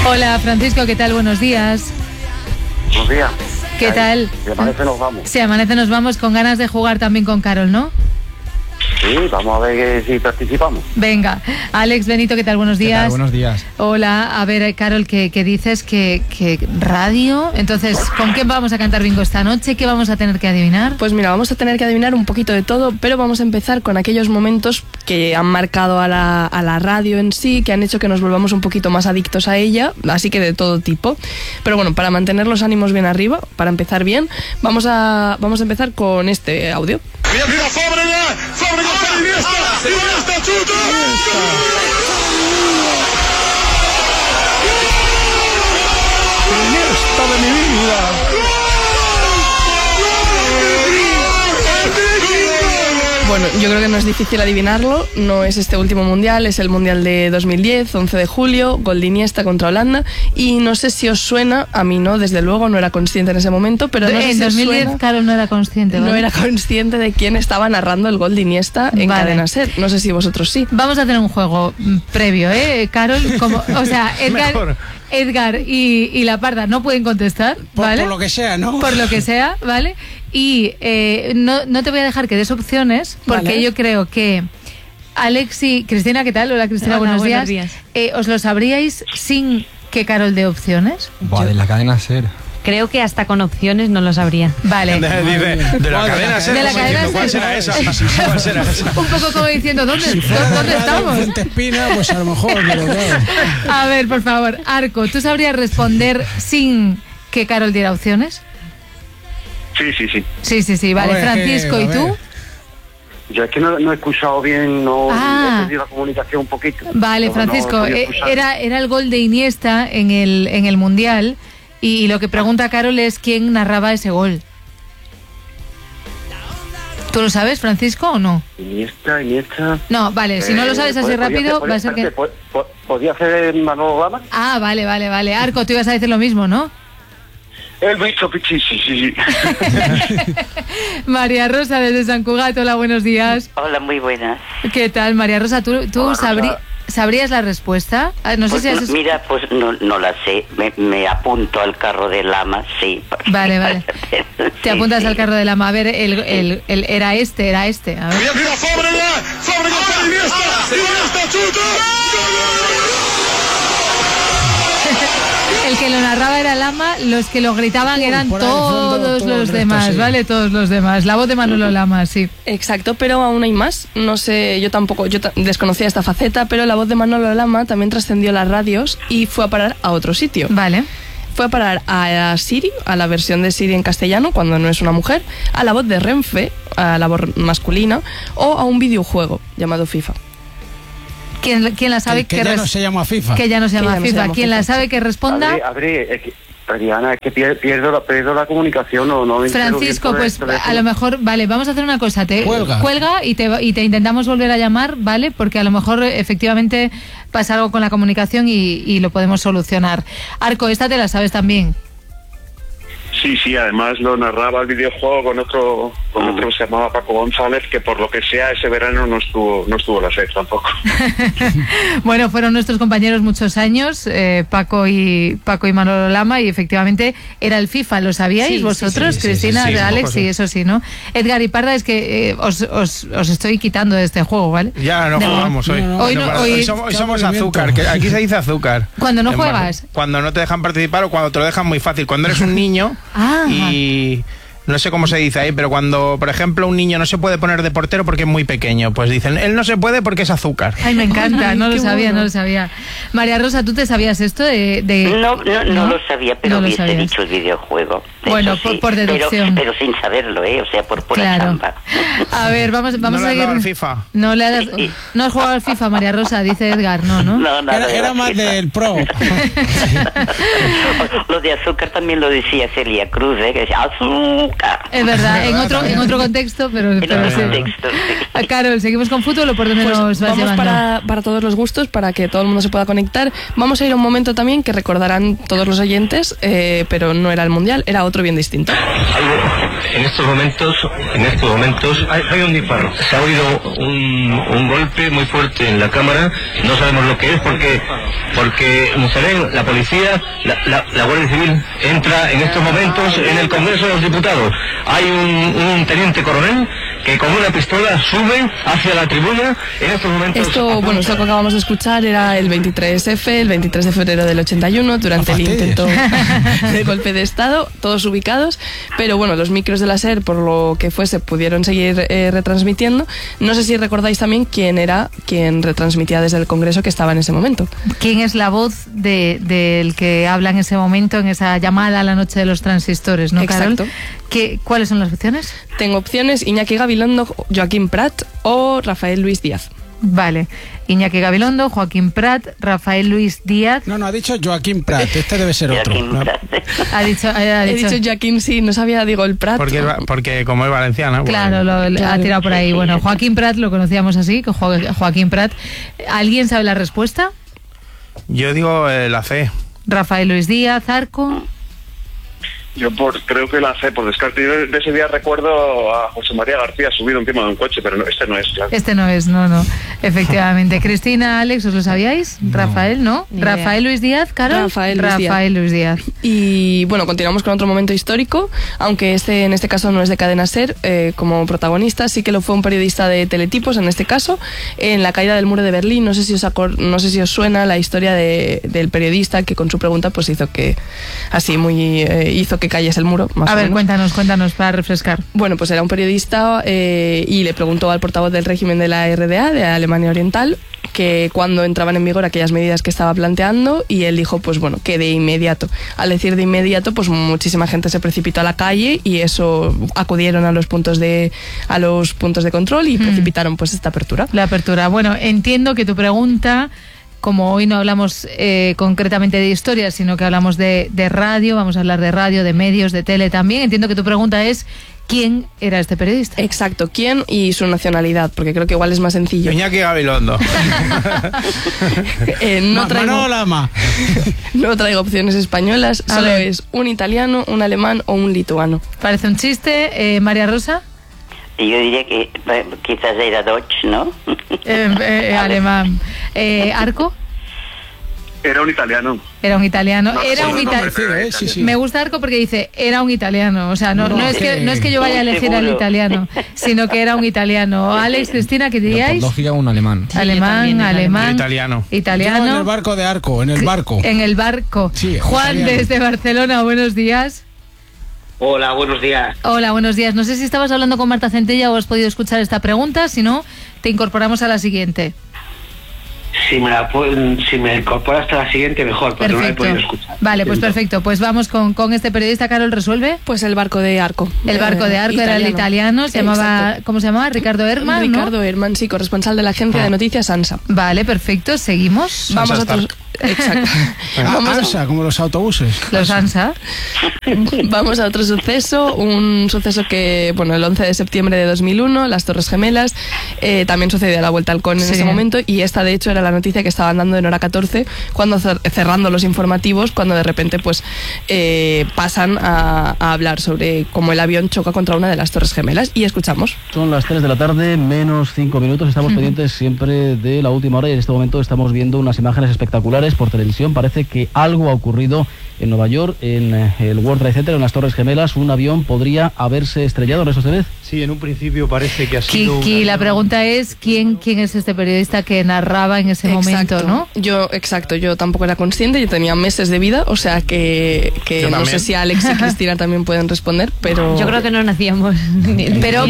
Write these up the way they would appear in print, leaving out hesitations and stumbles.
Hola, Francisco, ¿qué tal? Buenos días. Buenos días. ¿Qué tal? Si amanece nos vamos. Si amanece nos vamos, con ganas de jugar también con Carol, ¿no? Sí, vamos a ver si participamos. Venga, Alex, Benito, ¿qué tal? Buenos días. ¿Qué tal? Buenos días. Hola, a ver, Carol, ¿qué dices? ¿Que radio? Entonces, ¿con qué vamos a cantar bingo esta noche? ¿Qué vamos a tener que adivinar? Pues mira, vamos a tener que adivinar un poquito de todo, pero vamos a empezar con aquellos momentos que han marcado a la radio en sí, que han hecho que nos volvamos un poquito más adictos a ella, así que de todo tipo. Pero bueno, para mantener los ánimos bien arriba, para empezar bien, vamos a empezar con este audio. Mira, Fábregas para Iniesta, chuta. Iniesta de mi vida. Bueno, yo creo que no es difícil adivinarlo, no es este último mundial, es el mundial de 2010, 11 de julio, gol de Iniesta contra Holanda, y no sé si os suena, a mí no, desde luego, no era consciente en ese momento, pero no sé en si 2010 suena, Carol no era consciente, ¿vale? no era consciente de quién estaba narrando el gol de Iniesta en Vale. Cadena SER, no sé si vosotros sí. Vamos a tener un juego previo, Carol, o sea, Edgar y La Parda no pueden contestar, ¿vale? Por lo que sea, ¿no? Por lo que sea, ¿vale? Y no te voy a dejar que des opciones, porque Vale. yo creo que Alex y Cristina, ¿qué tal? Hola, Cristina, Hola, buenos buenos días. días. ¿Os lo sabríais sin que Carol dé opciones? Buah, de la cadena SER. Creo que hasta con opciones no lo sabría. Vale. De la cadena SER. De la cadena ¿Cuál SER. será esa? ¿Cuál será esa? Un poco como diciendo, ¿dónde estamos? Fuente Espina, pues a lo mejor, pero claro. A ver, por favor, Arco, ¿tú sabrías responder sin que Carol diera opciones? Sí. Sí, vale. A ver, Francisco, ¿y a tú? ver. Yo es que no he escuchado bien, no Ah. he perdido la comunicación un poquito. Vale, No, Francisco, no he podido escuchar. era el gol de Iniesta en el Mundial, y lo que pregunta Carol es quién narraba ese gol. ¿Tú lo sabes, Francisco, o no? Iniesta. No, vale, si no lo sabes así rápido, va a ser que... ¿Podía hacer Manolo Lama? Ah, vale. Arco, tú ibas a decir lo mismo, ¿no? El bicho pichi, sí. María Rosa, desde San Cugat, hola, buenos días. Hola, muy buenas. ¿Qué tal, María Rosa? ¿Tú Rosa. sabrías la respuesta? No sé Pues si has... mira, pues no la sé. Me apunto al carro de Lama, sí. Vale. Te apuntas al carro de la A ver, el era este. A ver. Mira, Fábregas para Iniesta, chuta. El que lo narraba era Lama, los que lo gritaban eran por ahí de fondo, todos todo el los resto, demás, sí. ¿vale? Todos los demás. La voz de Manolo Lama, sí. Exacto, pero aún hay más. No sé, yo desconocía esta faceta, pero la voz de Manolo Lama también trascendió las radios y fue a parar a otro sitio. Vale. Fue a parar a Siri, a la versión de Siri en castellano, cuando no es una mujer, a la voz de Renfe, a la voz masculina, o a un videojuego llamado FIFA. ¿Quién la sabe? Que ya no se llama FIFA. Que ya no se llama Que ya no se FIFA. llama ¿Quién FIFA, la sabe que responda? Adriana, es que pierdo la comunicación, no me entero bien Francisco, por el pues teléfono. a lo mejor, vale, vamos a hacer una cosa, cuelga y te intentamos volver a llamar, ¿vale? Porque a lo mejor efectivamente pasa algo con la comunicación y lo podemos solucionar. Arco, esta te la sabes también. Sí, además lo narraba el videojuego con otro que se llamaba Paco González, que por lo que sea ese verano no estuvo la SER tampoco. Bueno, fueron nuestros compañeros muchos años, Paco y Manolo Lama, y efectivamente era el FIFA. ¿Lo sabíais Sí, vosotros, sí, Cristina, sí, Alex? Sí, eso sí, ¿no? Edgar y Parda, es que os estoy quitando de este juego, ¿vale? Ya no jugamos hoy. Hoy somos azúcar, que aquí se dice azúcar. ¿Cuando no juegas? Cuando no te dejan participar o cuando te lo dejan muy fácil. Cuando eres un niño y... No sé cómo se dice ahí, pero cuando, por ejemplo, un niño no se puede poner de portero porque es muy pequeño, pues dicen, él no se puede porque es azúcar. Ay, me encanta, no lo qué sabía, bueno. no lo sabía. María Rosa, ¿tú te sabías esto No lo sabía, pero No lo hubiese sabías. dicho el videojuego. Bueno, Eso sí, por deducción. Pero sin saberlo, o sea, por pura Claro. chamba. A ver, vamos ¿No a le has seguir. dado al FIFA? No le has no has jugado al FIFA, María Rosa, dice Edgar, no. No, nada de Era la más FIFA. del Pro. Lo de azúcar también lo decía Celia Cruz, que decía azúcar. nunca. Es verdad, en otro contexto, pero sí. Carol, ¿seguimos con fútbol o por dónde nos vas llevando? Vamos para todos los gustos, para que todo el mundo se pueda conectar. Vamos a ir a un momento también que recordarán todos los oyentes, pero no era el Mundial, era otro bien distinto. En estos momentos hay un disparo. Se ha oído un golpe muy fuerte en la cámara. No sabemos lo que es porque se ven la policía, la Guardia Civil entra en estos momentos en el Congreso de los Diputados. Hay un teniente coronel que con una pistola sube hacia la tribuna. En estos momentos... Esto que acabamos de escuchar era el 23F, el 23 de febrero del 81, durante el intento de golpe de Estado, todos ubicados, pero bueno, los micros de la SER, por lo que fuese, pudieron seguir retransmitiendo. No sé si recordáis también quién era quien retransmitía desde el Congreso que estaba en ese momento. ¿Quién es la voz del que habla en ese momento, en esa llamada a la noche de los transistores, ¿no, Carol? Exacto. ¿Cuáles son las opciones? Tengo opciones: Iñaki Gabilondo, Joaquín Prat o Rafael Luis Díaz. Vale, Iñaki Gabilondo, Joaquín Prat, Rafael Luis Díaz. No, ha dicho Joaquín Prat, este debe ser otro. Ha dicho Joaquín, sí, no sabía, digo el Prat. Porque como es valenciano. Claro, ha tirado por ahí. Bueno, Joaquín Prat lo conocíamos así, Joaquín Prat. ¿Alguien sabe la respuesta? Yo digo la C. Rafael Luis Díaz, Arco. Yo creo que la C, por descarte. Yo de ese día recuerdo a José María García subido encima de un coche, pero este no es, claro. Este no es, no. Efectivamente. Cristina, Alex, ¿os lo sabíais? No. Rafael, ¿no? Rafael Luis Díaz, Carol. Rafael Luis Díaz. Y bueno, continuamos con otro momento histórico, aunque en este caso no es de Cadena SER como protagonista, sí que lo fue un periodista de Teletipos, en este caso, en la caída del muro de Berlín. No sé si os suena la historia del periodista que con su pregunta pues hizo que cayese el muro, más o menos. Cuéntanos para refrescar. Bueno, pues era un periodista y le preguntó al portavoz del régimen de la RDA, de Alemania Oriental, que cuando entraban en vigor aquellas medidas que estaba planteando, y él dijo, pues bueno, que de inmediato. Al decir de inmediato, pues muchísima gente se precipitó a la calle y eso acudieron a los puntos de control y precipitaron pues esta apertura. La apertura. Bueno, entiendo que tu pregunta, como hoy no hablamos concretamente de historia, sino que hablamos de radio, vamos a hablar de radio, de medios, de tele también, entiendo que tu pregunta es ¿quién era este periodista? Exacto, ¿quién y su nacionalidad? Porque creo que igual es más sencillo. Iñaki Gabilondo. No traigo opciones españolas, solo es un italiano, un alemán o un lituano. Parece un chiste. María Rosa. Yo diría que quizás era Deutsch, ¿no? Alemán. ¿Arco? Era un italiano. Era un italiano. Me gusta Arco porque dice, era un italiano. O sea, no es que yo vaya a elegir al italiano, sino que era un italiano. Alex, Cristina, ¿qué diríais? Por lógica, un alemán. Sí, alemán. Italiano. Yo en el barco de Arco, en el barco. En el barco. Sí, Juan, italiano. desde Barcelona, buenos días. Hola, buenos días. Hola, buenos días. No sé si estabas hablando con Marta Centella o has podido escuchar esta pregunta, si no, te incorporamos a la siguiente. Si me incorporas hasta la siguiente, mejor, porque no la he podido escuchar. Vale, pues perfecto. Pues vamos con este periodista. Carol, ¿resuelve? Pues el barco de Arco. El barco de Arco era el italiano. ¿Cómo se llamaba? Ricardo Herman, Ricardo Herman, sí, corresponsal de la agencia de noticias ANSA. Vale, perfecto. Seguimos. Vamos a otros... Exacto. ANSA, como los autobuses. Los ANSA. Vamos a otro suceso, un suceso que, bueno, el 11 de septiembre de 2001, las Torres Gemelas, también sucedió a la vuelta al CON en ese momento, y esta de hecho era la noticia que estaban dando en Hora 14, cuando cerrando los informativos, cuando de repente pues pasan a hablar sobre cómo el avión choca contra una de las Torres Gemelas, y escuchamos. Son las 3 de la tarde, menos 5 minutos, estamos pendientes siempre de la última hora, y en este momento estamos viendo unas imágenes espectaculares por televisión. Parece que algo ha ocurrido en Nueva York, en el World Trade Center, en las Torres Gemelas. Un avión podría haberse estrellado, ¿no, Estevez? Sí, en un principio parece que ha sido... La pregunta es, ¿quién es este periodista que narraba en ese momento, no? Yo tampoco era consciente, yo tenía meses de vida, o sea que no sé si Alex y Cristina también pueden responder, pero... Yo creo que no nacíamos. Pero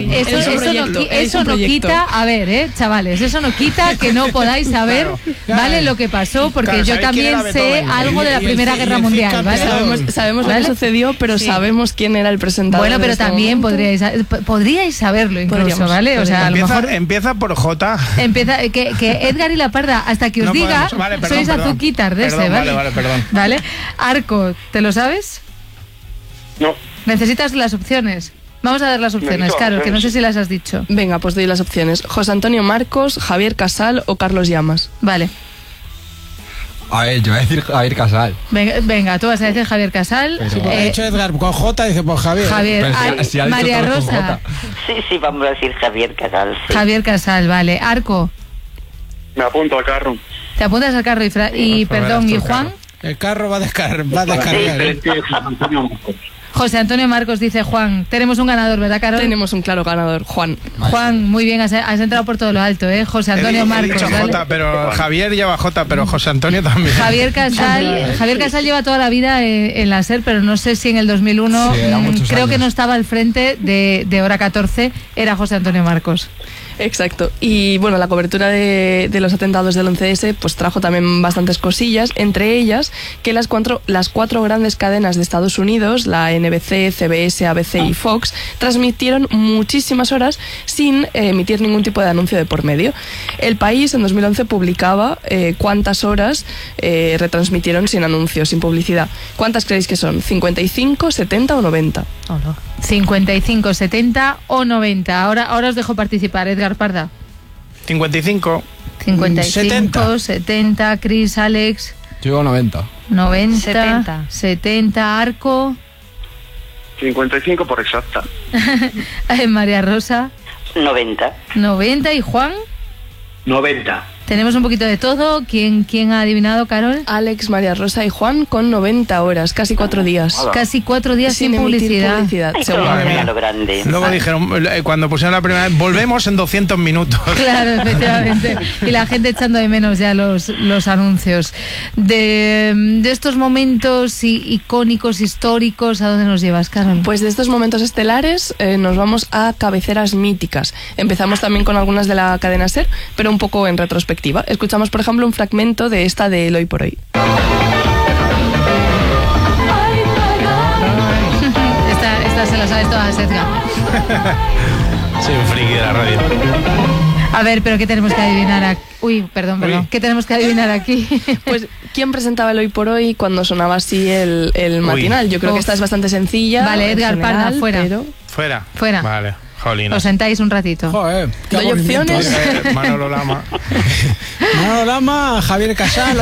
eso no quita, a ver, chavales, eso no quita que no podáis saber, ¿vale? Lo que pasó, porque yo también sé algo de la Primera Guerra Mundial, ¿vale? Sabemos lo que sucedió, pero sabemos quién era el presentador. Bueno, pero también podríais saberlo incluso, ¿vale? O sea, a lo mejor... Empieza por J. Que Edgar y la Parda, hasta que os diga, sois azuquitar de ese, ¿vale? Vale, perdón. ¿Vale? Arco, ¿te lo sabes? No. ¿Necesitas las opciones? Vamos a dar las opciones, Carol, que no sé si las has dicho. Venga, pues doy las opciones. José Antonio Marcos, Javier Casal o Carlos Llamas. Vale. A ver, yo voy a decir Javier Casal. Venga, tú vas a decir Javier Casal. Pero ha dicho Edgar con J, dice pues Javier. Si ha dicho María todo con Rosa. Sí, vamos a decir Javier Casal. Sí. Javier Casal, vale. Arco. Me apunto al carro. ¿Te apuntas al carro? ¿Y Juan? El carro va a descargar. José Antonio Marcos, dice Juan. Tenemos un ganador, ¿verdad, Carol? Tenemos un claro ganador, Juan. Juan, muy bien, has entrado por todo lo alto, ¿eh? José Antonio Marcos. He dicho ¿vale? J, pero Javier lleva J, pero José Antonio también. Javier Casal lleva toda la vida en la SER, pero no sé si en el 2001, creo que no estaba al frente de Hora 14, era José Antonio Marcos. Exacto. Y bueno, la cobertura de los atentados del 11S pues trajo también bastantes cosillas, entre ellas que las cuatro grandes cadenas de Estados Unidos, la NBC, CBS, ABC y Fox, transmitieron muchísimas horas sin emitir ningún tipo de anuncio de por medio. El País en 2011 publicaba cuántas horas retransmitieron sin anuncios, sin publicidad. ¿Cuántas creéis que son? ¿55, 70 o 90? 55, 70 o 90. Ahora os dejo participar, Edgar Parda. 55. 55, 70, Chris, Alex. Yo digo 90. 90, 70, Arco. 55 por exacta. María Rosa. 90. 90 y Juan. 90. Tenemos un poquito de todo. ¿Quién ha adivinado, Carol? Alex, María Rosa y Juan con 90 horas, casi 4 días. Casi 4 días sin publicidad. Lo grande. Luego dijeron, cuando pusieron la primera vez, volvemos en 200 minutos. Claro, efectivamente. Y la gente echando de menos ya los anuncios. De estos momentos icónicos, históricos, ¿a dónde nos llevas, Carol? Pues de estos momentos estelares nos vamos a cabeceras míticas. Empezamos también con algunas de la cadena SER, pero un poco en retrospectiva. Escuchamos, por ejemplo, un fragmento de esta de El Hoy por Hoy. Esta se la sabes todas, Edgar. Soy un friki de la radio. A ver, pero ¿qué tenemos que adivinar aquí? Uy, perdón. ¿Qué tenemos que adivinar aquí? Pues, ¿quién presentaba El Hoy por Hoy cuando sonaba así el matinal? Yo creo que esta es bastante sencilla. Vale, Edgar Parda, fuera. Pero... Fuera. Vale. Jolines. Os sentáis un ratito. Joder, qué ¿Doy opciones? Manolo Lama. Manolo Lama, Javier Casal.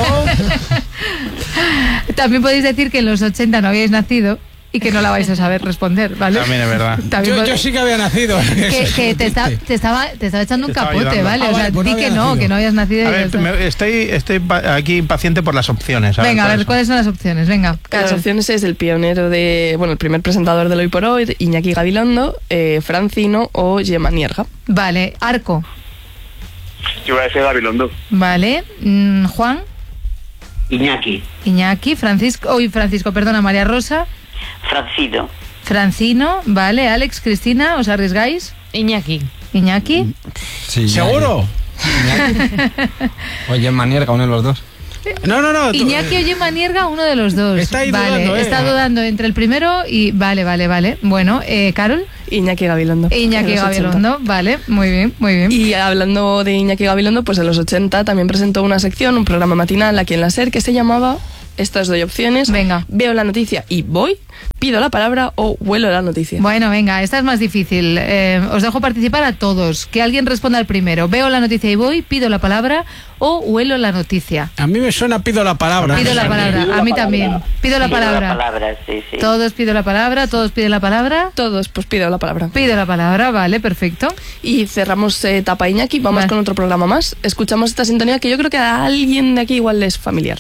También podéis decir que en los 80 no habíais nacido y que no la vais a saber responder, ¿vale? También es verdad. Yo sí que había nacido. Que te estaba echando un capote, ayudando. ¿vale? Ah, o sea, vale, pues di no que no habías nacido. A ver, estoy aquí impaciente por las opciones. Venga, a ver, ¿cuáles son las opciones? Venga. Las opciones es el pionero el primer presentador del Hoy por Hoy, Iñaki Gabilondo, Francino o Gemma Nierga. Vale, Arco. Yo voy a decir Gabilondo. Vale, Juan. Iñaki. Francisco, perdona, María Rosa. Francino. Vale, Alex, Cristina, ¿os arriesgáis? Iñaki. Sí, ¿seguro? Oye, Manierga, uno de los dos. No. Iñaki o Gemma Nierga, uno de los dos. Está ahí vale, dudando, está dudando entre el primero y... Vale. Bueno, Carol. Iñaki Gabilondo. Vale, muy bien. Y hablando de Iñaki Gabilondo, pues en los 80 también presentó una sección, un programa matinal aquí en la SER que se llamaba... Estas doy opciones. Venga. Veo la noticia y voy, pido la palabra o huelo la noticia. Bueno, venga, esta es más difícil. Os dejo participar a todos. Que alguien responda al primero. Veo la noticia y voy, pido la palabra o huelo la noticia. A mí me suena pido la palabra. Pido la palabra, a mí también. Pido la palabra. Sí. Todos pido la palabra, todos piden la palabra. Todos, pues pido la palabra. Pido la palabra, vale, perfecto. Y cerramos etapa Iñaki, vamos con otro programa más. Escuchamos esta sintonía que yo creo que a alguien de aquí igual le es familiar.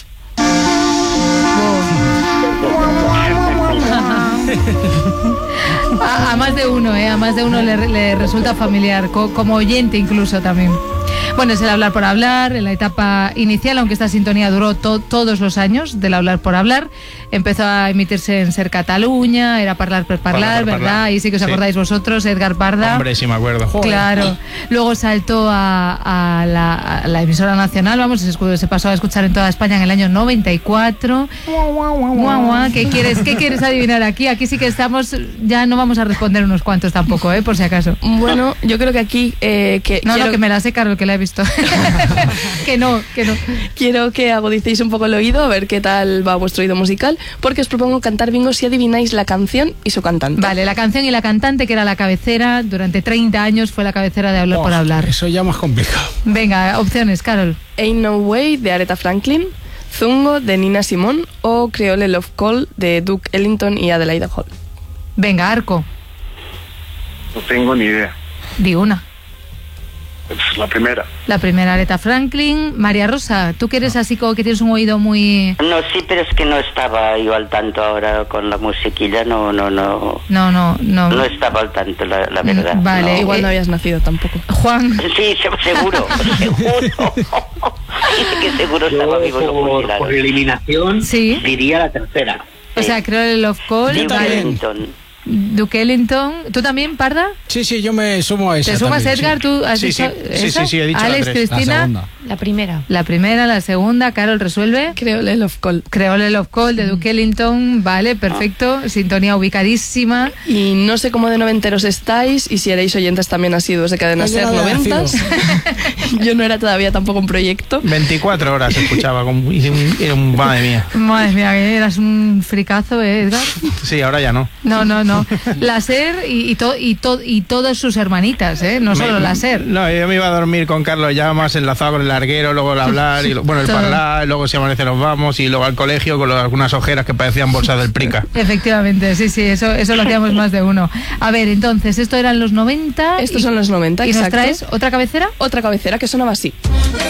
A más de uno, a más de uno le resulta familiar, como oyente incluso también. Bueno, es el hablar por hablar, en la etapa inicial, aunque esta sintonía duró todos los años del hablar por hablar. Empezó a emitirse en Ser Cataluña, era Parlar per Parlar, ¿verdad? Ahí sí que os acordáis vosotros, Edgar Parda. Hombre, sí me acuerdo. Claro. Luego saltó a la emisora nacional, se pasó a escuchar en toda España en el año 94. ¿Qué quieres adivinar aquí? Aquí sí que estamos, ya no vamos a responder unos cuantos tampoco, por si acaso. Bueno, yo creo que aquí... que me la sé, Carol, que la he visto esto. que no. Quiero que agudicéis un poco el oído, a ver qué tal va vuestro oído musical, porque os propongo cantar bingo si adivináis la canción y su cantante. Vale, la canción y la cantante, que era la cabecera, durante 30 años fue la cabecera de Hablar por Hablar. Eso ya más complicado. Venga, opciones, Carol. Ain't No Way, de Aretha Franklin, Zungo, de Nina Simone, o Creole Love Call, de Duke Ellington y Adelaide Hall. Venga, Arco. No tengo ni idea. Di una. Es la primera. La primera, Aretha Franklin. María Rosa, tú que eres así como que tienes un oído muy... No, sí, pero es que no estaba yo al tanto ahora con la musiquilla, no. No estaba al tanto, la verdad. Vale. No. Igual no habías nacido tampoco. Juan. Sí, seguro. que seguro estaba vivo como por eliminación, sí. Diría la tercera. O sea, creo el Love Call. Duke Ellington. ¿Tú también, Parda? Sí, yo me sumo a esa. ¿Te sumas, también, Edgar? sí. ¿Tú has dicho esa? Sí, he dicho Alex, la 3. Cristina. La primera. La primera, la segunda. Carol, ¿resuelve? Creole Love Call. Creole Love Call de Duke Ellington. Vale, perfecto. Sintonía ubicadísima. Y no sé cómo de noventeros estáis y si erais oyentes también asiduos de Cadena Ser 90s. Yo no era todavía tampoco un proyecto. 24 horas escuchaba. Madre mía. Madre mía, que eras un fricazo, Edgar. Sí, ahora ya no. No. La SER y todas sus hermanitas, no solo la SER. No, yo me iba a dormir con Carlos ya más enlazado con el larguero, luego el hablar, y el parlar, luego si amanece nos vamos, y luego al colegio con algunas ojeras que parecían bolsas del Prica. Efectivamente, sí, eso lo hacíamos más de uno. A ver, entonces, esto eran los 90. Estos son los 90, ¿Y exacto. nos traes otra cabecera? Otra cabecera que sonaba así.